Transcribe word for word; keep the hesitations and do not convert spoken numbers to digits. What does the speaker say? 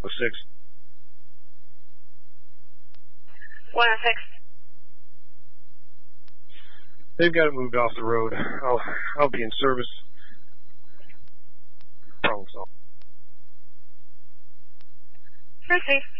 six. one oh six. They've got it moved off the road. I'll, I'll be in service. Problem solved. Proceed.